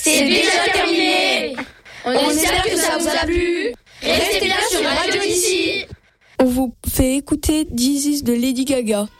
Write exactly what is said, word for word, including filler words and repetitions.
C'est déjà terminé. On espère que ça vous a plu. Restez bien sur Radio Ici. On vous fait écouter This Is de Lady Gaga.